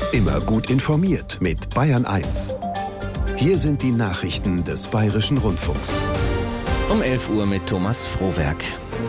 Immer gut informiert mit Bayern 1. Hier sind die Nachrichten des Bayerischen Rundfunks. Um 11 Uhr mit Thomas Frohwerk.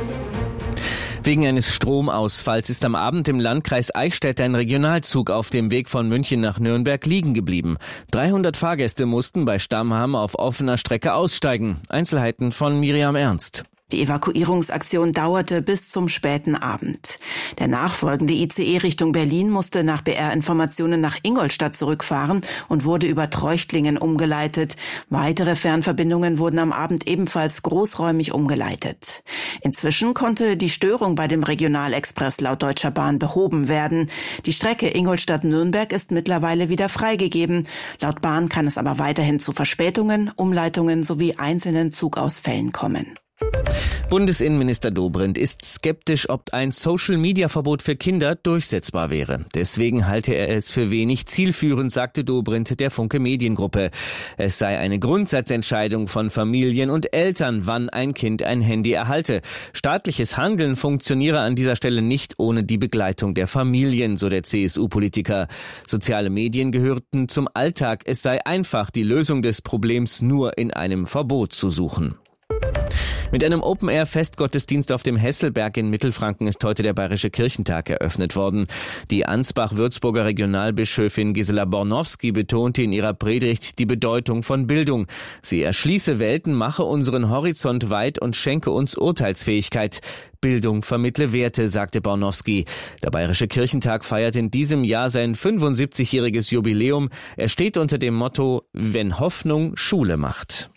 Wegen eines Stromausfalls ist am Abend im Landkreis Eichstätt ein Regionalzug auf dem Weg von München nach Nürnberg liegen geblieben. 300 Fahrgäste mussten bei Stammheim auf offener Strecke aussteigen. Einzelheiten von Miriam Ernst. Die Evakuierungsaktion dauerte bis zum späten Abend. Der nachfolgende ICE Richtung Berlin musste nach BR-Informationen nach Ingolstadt zurückfahren und wurde über Treuchtlingen umgeleitet. Weitere Fernverbindungen wurden am Abend ebenfalls großräumig umgeleitet. Inzwischen konnte die Störung bei dem Regionalexpress laut Deutscher Bahn behoben werden. Die Strecke Ingolstadt-Nürnberg ist mittlerweile wieder freigegeben. Laut Bahn kann es aber weiterhin zu Verspätungen, Umleitungen sowie einzelnen Zugausfällen kommen. Bundesinnenminister Dobrindt ist skeptisch, ob ein Social-Media-Verbot für Kinder durchsetzbar wäre. Deswegen halte er es für wenig zielführend, sagte Dobrindt der Funke Mediengruppe. Es sei eine Grundsatzentscheidung von Familien und Eltern, wann ein Kind ein Handy erhalte. Staatliches Handeln funktioniere an dieser Stelle nicht ohne die Begleitung der Familien, so der CSU-Politiker. Soziale Medien gehörten zum Alltag. Es sei einfach, die Lösung des Problems nur in einem Verbot zu suchen. Mit einem Open-Air-Festgottesdienst auf dem Hesselberg in Mittelfranken ist heute der Bayerische Kirchentag eröffnet worden. Die Ansbach-Würzburger Regionalbischöfin Gisela Bornowski betonte in ihrer Predigt die Bedeutung von Bildung. Sie erschließe Welten, mache unseren Horizont weit und schenke uns Urteilsfähigkeit. Bildung vermittle Werte, sagte Bornowski. Der Bayerische Kirchentag feiert in diesem Jahr sein 75-jähriges Jubiläum. Er steht unter dem Motto: Wenn Hoffnung Schule macht.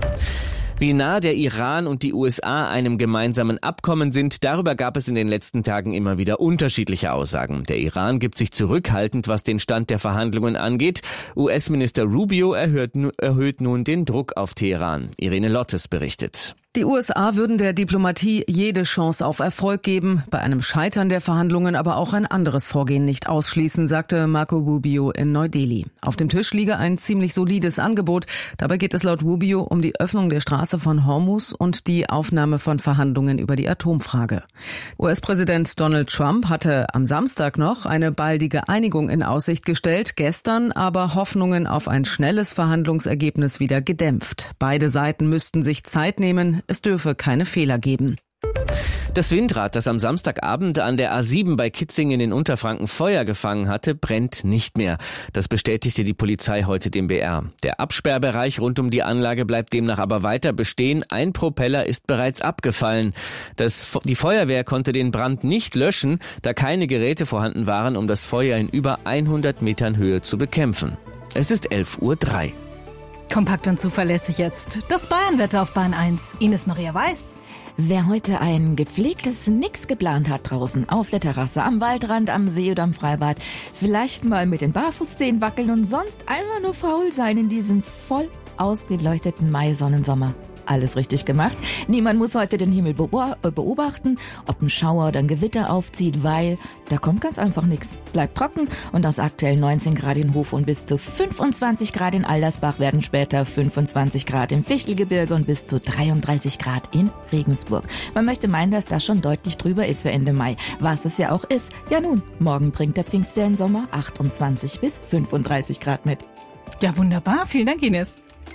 Wie nah der Iran und die USA einem gemeinsamen Abkommen sind, darüber gab es in den letzten Tagen immer wieder unterschiedliche Aussagen. Der Iran gibt sich zurückhaltend, was den Stand der Verhandlungen angeht. US-Minister Rubio erhöht nun den Druck auf Teheran. Irene Lottes berichtet. Die USA würden der Diplomatie jede Chance auf Erfolg geben, bei einem Scheitern der Verhandlungen aber auch ein anderes Vorgehen nicht ausschließen, sagte Marco Rubio in Neu-Delhi. Auf dem Tisch liege ein ziemlich solides Angebot. Dabei geht es laut Rubio um die Öffnung der Straße von Hormuz und die Aufnahme von Verhandlungen über die Atomfrage. US-Präsident Donald Trump hatte am Samstag noch eine baldige Einigung in Aussicht gestellt, gestern aber Hoffnungen auf ein schnelles Verhandlungsergebnis wieder gedämpft. Beide Seiten müssten sich Zeit nehmen. Es dürfe keine Fehler geben. Das Windrad, das am Samstagabend an der A7 bei Kitzingen in Unterfranken Feuer gefangen hatte, brennt nicht mehr. Das bestätigte die Polizei heute dem BR. Der Absperrbereich rund um die Anlage bleibt demnach aber weiter bestehen. Ein Propeller ist bereits abgefallen. Die Feuerwehr konnte den Brand nicht löschen, da keine Geräte vorhanden waren, um das Feuer in über 100 Metern Höhe zu bekämpfen. Es ist 11:03 Uhr. Kompakt und zuverlässig jetzt. Das Bayernwetter auf Bayern 1. Ines Maria Weiß. Wer heute ein gepflegtes Nix geplant hat draußen, auf der Terrasse, am Waldrand, am See oder am Freibad, vielleicht mal mit den Barfußzehen wackeln und sonst einfach nur faul sein in diesem voll ausgeleuchteten Mai-Sonnensommer. Alles richtig gemacht. Niemand muss heute den Himmel beobachten, ob ein Schauer oder ein Gewitter aufzieht, weil da kommt ganz einfach nichts. Bleibt trocken und aus aktuell 19 Grad in Hof und bis zu 25 Grad in Aldersbach werden später 25 Grad im Fichtelgebirge und bis zu 33 Grad in Regensburg. Man möchte meinen, dass das schon deutlich drüber ist für Ende Mai. Was es ja auch ist. Ja nun, morgen bringt der Pfingstferiensommer 28 bis 35 Grad mit. Ja, wunderbar. Vielen Dank, Ines.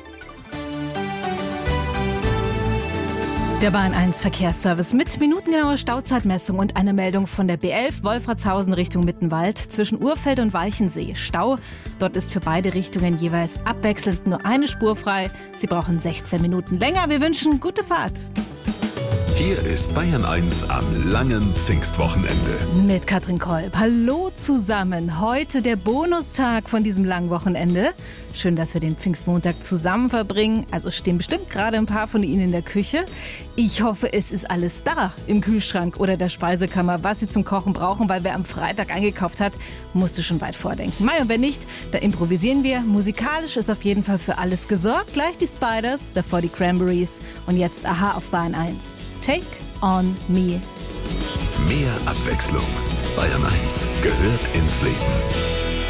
Der Bayern 1 Verkehrsservice mit minutengenauer Stauzeitmessung und einer Meldung von der B11 Wolfratshausen Richtung Mittenwald zwischen Urfeld und Walchensee. Stau. Dort ist für beide Richtungen jeweils abwechselnd nur eine Spur frei. Sie brauchen 16 Minuten länger. Wir wünschen gute Fahrt. Hier ist Bayern 1 am langen Pfingstwochenende. Mit Katrin Kolb. Hallo zusammen. Heute der Bonustag von diesem langen Wochenende. Schön, dass wir den Pfingstmontag zusammen verbringen. Also stehen bestimmt gerade ein paar von Ihnen in der Küche. Ich hoffe, es ist alles da im Kühlschrank oder der Speisekammer, was Sie zum Kochen brauchen, weil wer am Freitag eingekauft hat, musste schon weit vordenken. Mai, und wenn nicht, da improvisieren wir. Musikalisch ist auf jeden Fall für alles gesorgt. Gleich die Spiders, davor die Cranberries und jetzt Aha auf Bayern 1. Take on me. Mehr Abwechslung. Bayern 1 gehört ins Leben.